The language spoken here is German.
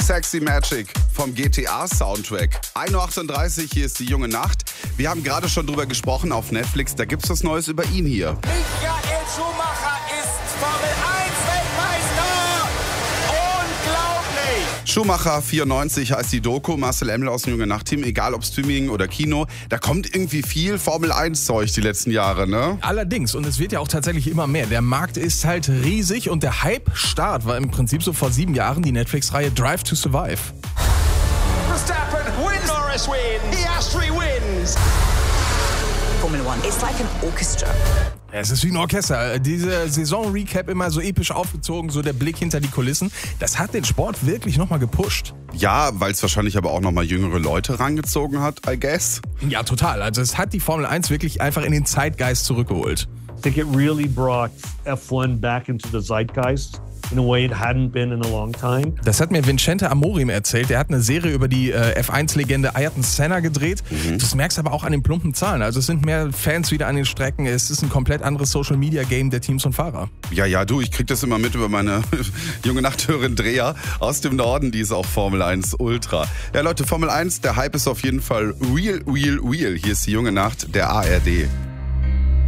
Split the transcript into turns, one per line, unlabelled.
Sexy Magic vom GTA-Soundtrack. 1.38 Uhr, hier ist die junge Nacht. Wir haben gerade schon drüber gesprochen auf Netflix, da gibt's was Neues über ihn hier.
Michael Schumacher ist Formel 1 Weltmeister! Unglaublich!
Schumacher 94 heißt die Doku, Marcel Emmel aus dem Junge Nacht-Team, egal ob Streaming oder Kino, da kommt irgendwie viel Formel 1-Zeug die letzten Jahre, ne?
Allerdings, und es wird ja auch tatsächlich immer mehr. Der Markt ist halt riesig und der Hype-Start war im Prinzip so vor 7 Jahren die Netflix-Reihe Drive to Survive.
Verstappen wins! Norris wins! Piastri wins!
Formula One. It's like an orchestra.
Ja, es ist wie ein Orchester. Diese Saison-Recap immer so episch aufgezogen, so der Blick hinter die Kulissen. Das hat den Sport wirklich nochmal gepusht.
Ja, weil es wahrscheinlich aber auch nochmal jüngere Leute rangezogen hat, I guess.
Ja, total. Also es hat die Formel 1 wirklich einfach in den Zeitgeist zurückgeholt.
I think it really brought F1 back into the zeitgeist in a way it hadn't been in a long time.
Das hat mir Vincente Amorim erzählt. Der hat eine Serie über die F1-Legende Ayrton Senna gedreht. Das merkst du aber auch an den plumpen Zahlen. Also es sind mehr Fans wieder an den Strecken. Es ist ein komplett anderes Social-Media-Game der Teams und Fahrer.
Ja, du, ich krieg das immer mit über meine junge Nachthörerin Drea aus dem Norden, die ist auch Formel 1 Ultra. Ja, Leute, Formel 1, der Hype ist auf jeden Fall real. Hier ist die junge Nacht der ARD.